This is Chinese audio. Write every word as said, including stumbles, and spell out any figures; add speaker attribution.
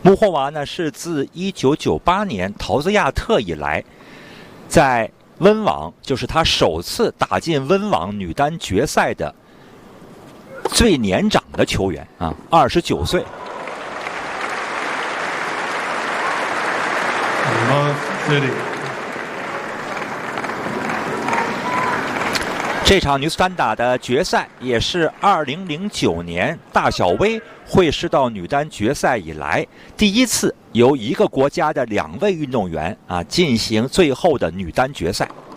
Speaker 1: 穆霍娃呢是自一九九八年陶兹亚特以来，在温网就是她首次打进温网女单决赛的最年长的球员啊，二十九岁。这场女子单打的决赛也是二零零九年大小威会师到女单决赛以来第一次由一个国家的两位运动员啊进行最后的女单决赛。